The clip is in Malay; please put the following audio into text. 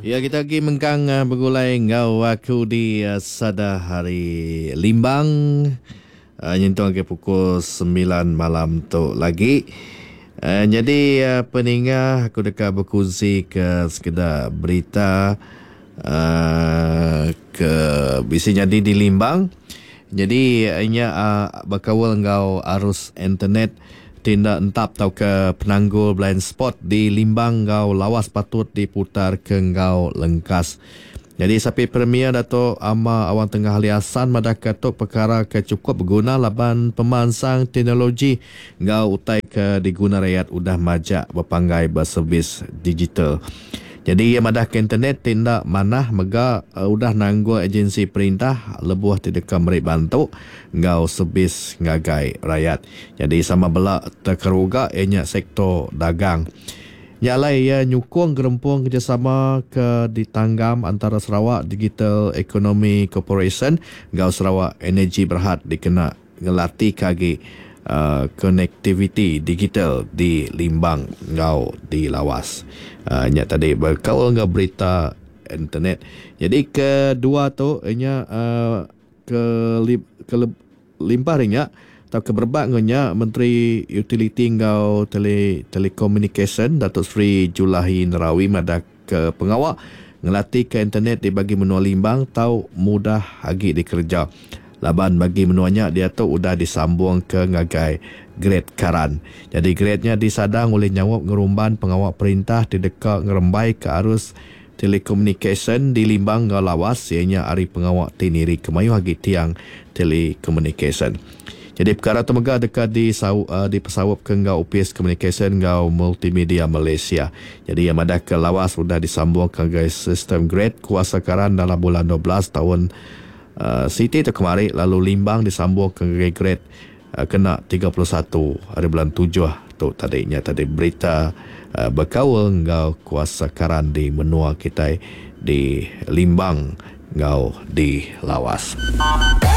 Ya, kita lagi mengkang bergulai ngau aku di sada hari Limbang. Nyentuh ke pukul 9 malam tu lagi. Jadi peningah aku dekat berkongsi ke sekedar berita ke bisi jadi di Limbang. Jadi ianya berkawal ngau arus internet tindak entap tau ke penanggul blind spot di Limbang ngau lawas patut diputar ke ngau Lengkas. Jadi sapi Premier Dato' Ama Awang Tengah Liasan madak katuk perkara ke cukup berguna laban pemansang teknologi ngau utai ke diguna rakyat udah majak berpanggai berservis digital. Jadi ia madah ke internet tindak manah mega udah nanggul agensi perintah lebuh tidakkan merik bantu ngau servis ngagai rakyat. Jadi sama belak terkeruga ianya sektor dagang. Nyalai ia nyukung gerempung kerjasama ke ditanggam antara Sarawak Digital Economy Corporation ngau Sarawak Energy Berhad dikena ngelatih kagi connectivity digital di Limbang ngau di lawas. Nya tadi berkaul ngau berita internet. Jadi kedua tu nya ke limpah ringnya atau keberbat ngenya Menteri Utility ngau Telecommunication Datuk Seri Julahi Nerawi madak ke pengawak ngelatih ke internet dibagi menua Limbang tau mudah hagi dikerja. Laban bagi menuanya dia tu udah disambung ke ngagai grade karan. Jadi grade-nya disadang oleh nyawab ngerumban pengawak perintah di dekat ngerembai ke arus telekomunikasi di Limbang ngau lawas ianya ari pengawak tiniri kemayu hagi tiang telekomunikasi. Jadi perkara tu mega dekat di pesawap ke ngau UPS Communication ngau Multimedia Malaysia. Jadi yang madah ke lawas sudah disambung ke ngagai sistem grade kuasa karan dalam bulan 12 tahun Siti tu kemari, lalu Limbang disambung ke grade kena 31 hari bulan 7 tu tadinya tadi berita berkawal ngau kuasa karan di menua kita di Limbang ngau di lawas.